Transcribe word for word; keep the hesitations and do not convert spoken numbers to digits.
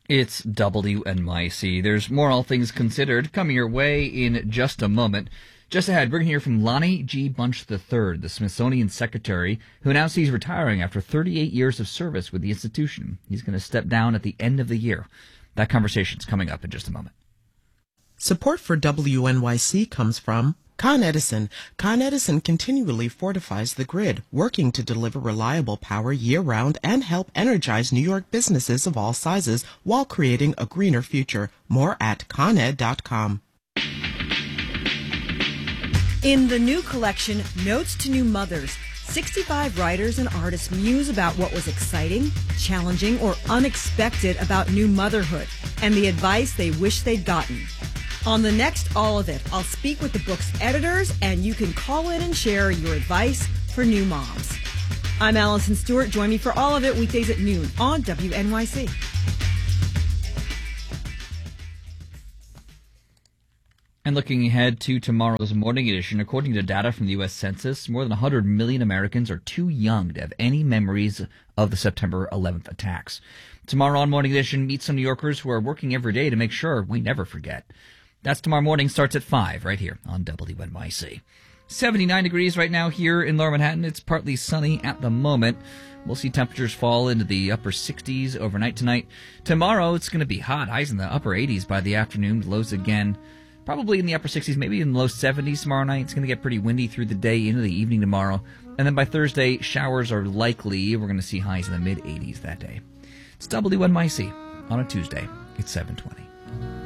It's W N Y C. There's more All Things Considered coming your way in just a moment. Just ahead, we're going to hear from Lonnie G. Bunch the third, the Smithsonian secretary, who announced he's retiring after thirty-eight years of service with the institution. He's going to step down at the end of the year. That conversation's coming up in just a moment. Support for W N Y C comes from Con Edison. Con Edison continually fortifies the grid, working to deliver reliable power year-round and help energize New York businesses of all sizes while creating a greener future. More at con ed dot com. In the new collection, Notes to New Mothers, sixty-five writers and artists muse about what was exciting, challenging, or unexpected about new motherhood and the advice they wish they'd gotten. On the next All of It, I'll speak with the book's editors, and you can call in and share your advice for new moms. I'm Allison Stewart. Join me for All of It weekdays at noon on W N Y C. And looking ahead to tomorrow's morning edition, according to data from the U S Census, more than one hundred million Americans are too young to have any memories of the September eleventh attacks. Tomorrow on Morning Edition, meet some New Yorkers who are working every day to make sure we never forget. That's tomorrow morning, starts at five, right here on W N Y C. seventy-nine degrees right now here in Lower Manhattan. It's partly sunny at the moment. We'll see temperatures fall into the upper sixties overnight tonight. Tomorrow, it's going to be hot. Highs in the upper eighties by the afternoon. Lows again, probably in the upper sixties, maybe in the low seventies tomorrow night. It's going to get pretty windy through the day into the evening tomorrow. And then by Thursday, showers are likely. We're going to see highs in the mid-eighties that day. It's W N Y C on a Tuesday. It's seven twenty.